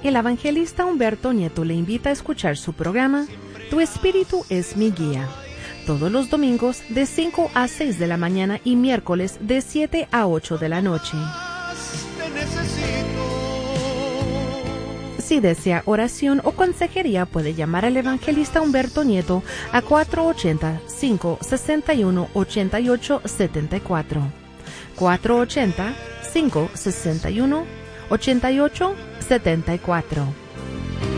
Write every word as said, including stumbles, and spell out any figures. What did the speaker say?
El evangelista Humberto Nieto le invita a escuchar su programa Tu Espíritu es mi guía, todos los domingos de cinco a seis de la mañana y miércoles de siete a ocho de la noche. Si desea oración o consejería, puede llamar al evangelista Humberto Nieto a cuatro ocho cero, cinco seis uno, ocho ocho siete cuatro. cuatro ocho cero, cinco seis uno, ocho ocho siete cuatro.